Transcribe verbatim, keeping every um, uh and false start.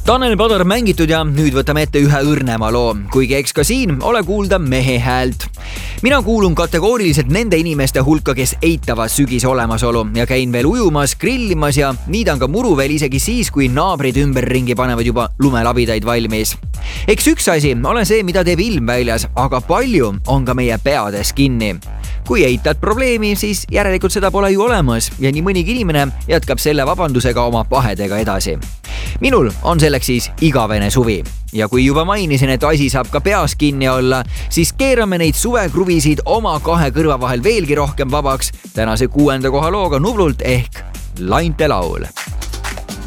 Tanel Padar mängitud ja nüüd võtame ette ühe õrnema loo, kuigi eks ka siin ole kuulda mehe häält. Mina kuulun kategooriliselt nende inimeste hulka, kes eitavad sügise olemasolu ja käin veel ujumas, grillimas ja niidan ka muru veel isegi siis, kui naabrid ümberringi panevad juba lumelabidaid valmis. Eks üks asi ole see, mida teeb ilm väljas, aga palju on ka meie peades kinni. Kui eitad probleemi, siis järelikult seda pole ju olemas ja nii mõnigi inimene jätkab selle vabandusega oma pahedega edasi. Minul on selleks siis igavene suvi ja kui juba mainisin, et asi saab ka peas kinni olla, siis keerame neid suvekruvisid oma kahe kõrva vahel veelgi rohkem vabaks tänase kuuenda koha looga Nublult ehk Lainte laul.